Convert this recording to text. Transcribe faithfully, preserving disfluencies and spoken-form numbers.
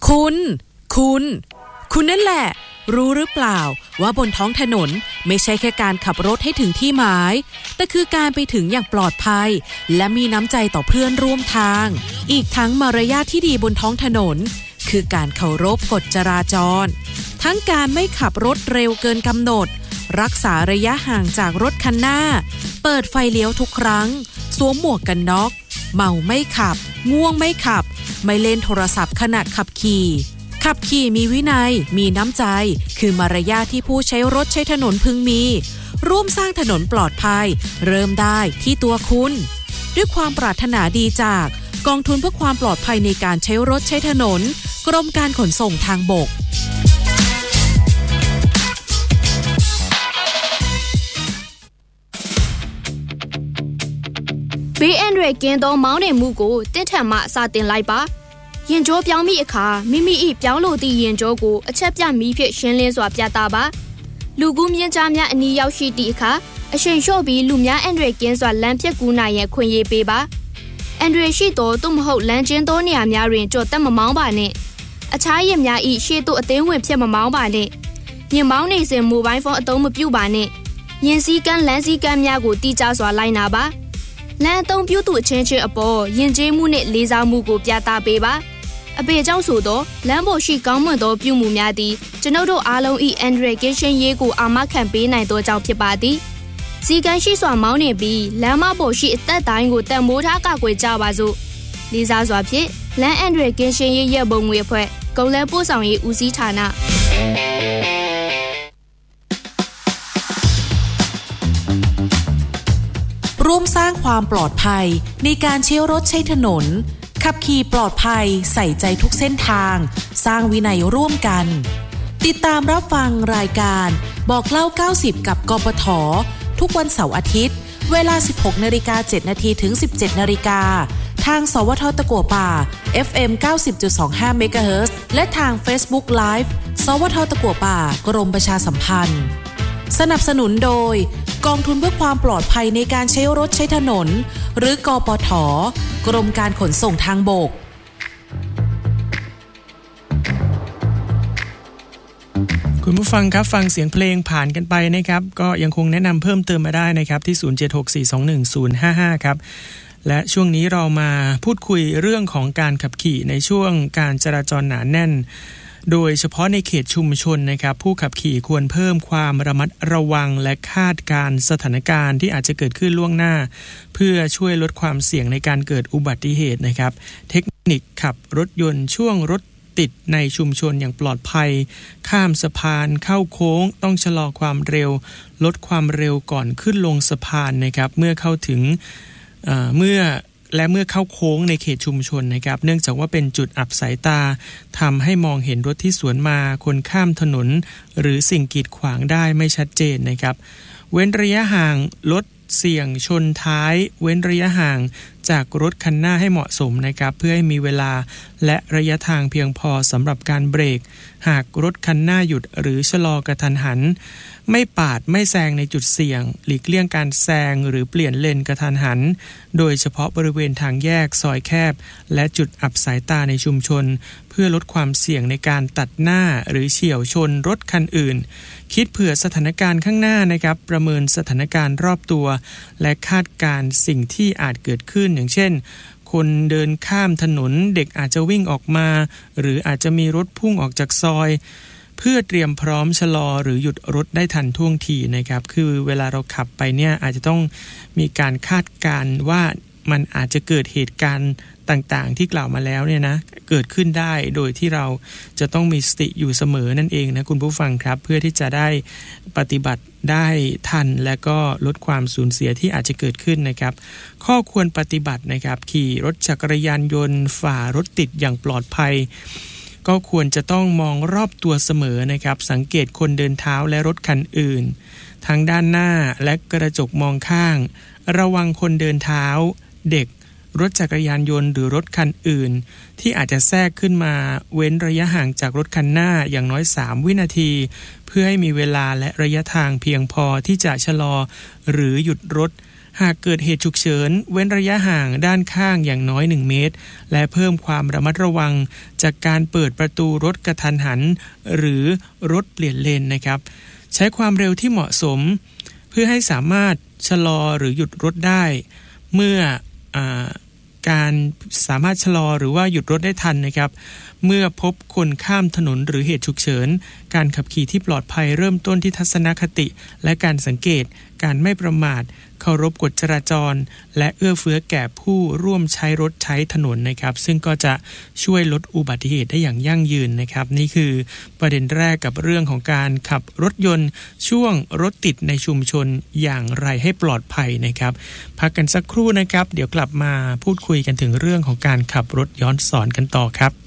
คุณคุณคุณนั่นแหละรู้หรือเปล่าว่าบนท้องถนนไม่ใช่แค่การขับรถให้ถึงที่หมายแต่คือการไปถึงอย่างปลอดภัยและมีน้ำใจต่อเพื่อนร่วมทางอีกทั้งมารยาทที่ดีบนท้องถนนคือการเคารพกฎจราจรทั้งการไม่ขับรถเร็วเกินกำหนดรักษาระยะห่างจากรถคันหน้าเปิดไฟเลี้ยวทุกครั้งสวมหมวกกันน็อกเมาไม่ขับง่วงไม่ขับไม่เล่นโทรศัพท์ขณะขับขี่ขับขี่มีวินัยมีน้ำใจคือมารยาทที่ผู้ใช้รถใช้ถนนพึงมีร่วมสร้างถนนปลอดภัยเริ่มได้ที่ตัวคุณด้วยความปรารถนาดีจากกองทุนเพื่อความปลอดภัยในการใช้รถใช้ถนนกรมการขนส่งทางบกဘေးအန္တရာယ်ကင်းသောမောင်းနှင်မှုကိုတင့်ထန်မှစတင်လိုက်ပါရင်ကြောပြောင်းမိအခါမိမိ၏ပြောင်းလို့သည့်ရင်ကြောကိုအချက်ပြမီးဖြင့်ရှင်းလင်းစွာပြသပါလူကူးမြင့်ကြားများအနီးရောက်ရှိသည့်အခါအရှိန်လျှော့ပြီးလူများအန္တရာယ်ကင်းစွာလမ်းဖြတ်ကူးနိုင်ရန်ခွင့်ရေးပေးပါအန္တရာယ်ရှိသောသို့မဟုတ်လမ်းကျဉ်းသောနေရာများတွင်ကြော်တက်မမောင်းပါနှင့်အခြားယာဉ်များ၏ရှေ့သို့အသင်းဝင်ဖြစ်မမောင်းပါနှင့်ယာဉ်မောင်းနေစဉ်မိုဘိုင်းဖုန်းအသုံးမပြုပါနှင့်ယာဉ်စည်းကမ်းလမ်းစည်းကမ်းများကိုတိကျစွာလိုက်နာပါလမ်းအသုံးပြုသူအချင်းချင်းအပေါ်ယဉ်ကျေးမှုနှင့်လေးစားမှုကိုပြသပေးပါအပေကြောင့်ဆိုသောလမ်းပေါ်ရှိကောင်းမွန်သောပြုမှုများသည်ကျွန်ုပ်တို့အားလုံး၏အန္တရာယ်ကင်းရှင်းရေးကိုအာမခံပေးနိုင်သောကြောင့်ဖြစ်ပါသည်စီကံရှိစွာမောင်းနှင်ပြီးလမ်းမပေါ်ရှိအသက်တိုင်းကိုတန်မိုးထားကာကွယ်ကြပါစို့လေးစားစွာဖြင့်လမ်းအန္တရာယ်ကင်းရှင်းရေးရပ်ပုံငွေအဖွဲ့ကုန်လမ်းပို့ဆောင်ရေးဦးစီးဌာနร่วมสร้างความปลอดภัยในการใช้รถใช้ถนนขับขี่ปลอดภัยใส่ใจทุกเส้นทางสร้างวินัยร่วมกันติดตามรับฟังรายการบอกเล่าเก้าสิบกับกปท.ทุกวันเสาร์อาทิตย์เวลา สิบหกนาฬิกาเจ็ดนาที ถึง สิบเจ็ดนาฬิกาทางสวท.ตะกั่วป่า เอฟ เอ็ม เก้าสิบจุดสองห้า เมกะเฮิรตซ์และทาง Facebook Live สวท.ตะกั่วป่ากรมประชาสัมพันธ์สนับสนุนโดยกองทุนเพื่อความปลอดภัยในการใช้รถใช้ถนนหรือกปท.กรมการขนส่งทางบกคุณผู้ฟังครับฟังเสียงเพลงผ่านกันไปนะครับก็ยังคงแนะนำเพิ่มเติมมาได้นะครับที่ศูนย์ เจ็ด หก สี่ สอง หนึ่ง ศูนย์ ห้า ห้าครับและช่วงนี้เรามาพูดคุยเรื่องของการขับขี่ในช่วงการจราจรหนาแน่นโดยเฉพาะในเขตชุมชนนะครับผู้ขับขี่ควรเพิ่มความระมัดระวังและคาดการณ์สถานการณ์ที่อาจจะเกิดขึ้นล่วงหน้าเพื่อช่วยลดความเสี่ยงในการเกิดอุบัติเหตุนะครับเทคนิคขับรถยนต์ช่วงรถติดในชุมชนอย่างปลอดภัยข้ามสะพานเข้าโค้งต้องชะลอความเร็วลดความเร็วก่อนขึ้นลงสะพานนะครับเมื่อเข้าถึงเอ่อเมื่อและเมื่อเข้าโค้งในเขตชุมชนนะครับเนื่องจากว่าเป็นจุดอับสายตาทำให้มองเห็นรถที่สวนมาคนข้ามถนนหรือสิ่งกีดขวางได้ไม่ชัดเจนนะครับเว้นระยะห่างลดเสี่ยงชนท้ายเว้นระยะห่างจากรถคันหน้าให้เหมาะสมนะครับเพื่อให้มีเวลาและระยะทางเพียงพอสำหรับการเบรกหากรถคันหน้าหยุดหรือชะลอกระทันหันไม่ปาดไม่แซงในจุดเสี่ยงหลีกเลี่ยงการแซงหรือเปลี่ยนเลนกระทันหันโดยเฉพาะบริเวณทางแยกซอยแคบและจุดอับสายตาในชุมชนเพื่อลดความเสี่ยงในการตัดหน้าหรือเฉี่ยวชนรถคันอื่นคิดเผื่อสถานการณ์ข้างหน้านะครับประเมินสถานการณ์รอบตัวและคาดการณ์สิ่งที่อาจเกิดขึ้นอย่างเช่นคนเดินข้ามถนนเด็กอาจจะวิ่งออกมาหรืออาจจะมีรถพุ่งออกจากซอยเพื่อเตรียมพร้อมชะลอหรือหยุดรถได้ทันท่วงทีนะครับคือเวลาเราขับไปเนี่ยอาจจะต้องมีการคาดการณ์ว่ามันอาจจะเกิดเหตุการณ์ต่างๆที่กล่าวมาแล้วเนี่ยนะเกิดขึ้นได้โดยที่เราจะต้องมีสติอยู่เสมอนั่นเองนะคุณผู้ฟังครับเพื่อที่จะได้ปฏิบัติได้ทันและก็ลดความสูญเสียที่อาจจะเกิดขึ้นนะครับข้อควรปฏิบัตินะครับขี่รถจักรยานยนต์ฝ่ารถติดอย่างปลอดภัยก็ควรจะต้องมองรอบตัวเสมอนะครับสังเกตคนเดินเท้าและรถคันอื่นทั้งด้านหน้าและกระจกมองข้างระวังคนเดินเท้าเด็กรถจักรยานยนต์หรือรถคันอื่นที่อาจจะแทรกขึ้นมาเว้นระยะห่างจากรถคันหน้าอย่างน้อยสามวินาทีเพื่อให้มีเวลาและระยะทางเพียงพอที่จะชะลอหรือหยุดรถหากเกิดเหตุฉุกเฉินเว้นระยะห่างด้านข้างอย่างน้อยหนึ่งเมตรและเพิ่มความระมัดระวังจากการเปิดประตูรถกระทันหันหรือรถเปลี่ยนเลนนะครับใช้ความเร็วที่เหมาะสมเพื่อให้สามารถชะลอหรือหยุดรถได้เมื่ออาการสามารถชะลอหรือว่าหยุดรถได้ทันนะครับเมื่อพบคนข้ามถนนหรือเหตุฉุกเฉินการขับขี่ที่ปลอดภัยเริ่มต้นที่ทัศนคติและการสังเกตการไม่ประมาทเคารพกฎจราจรและเอื้อเฟื้อแก่ผู้ร่วมใช้รถใช้ถนนนะครับซึ่งก็จะช่วยลดอุบัติเหตุได้อย่างยั่งยืนนะครับนี่คือประเด็นแรกกับเรื่องของการขับรถยนต์ช่วงรถติดในชุมชนอย่างไรให้ปลอดภัยนะครับพักกันสักครู่นะครับเดี๋ยวกลับมาพูดคุยกันถึงเรื่องของการขับรถย้อนสอนกันต่อครับ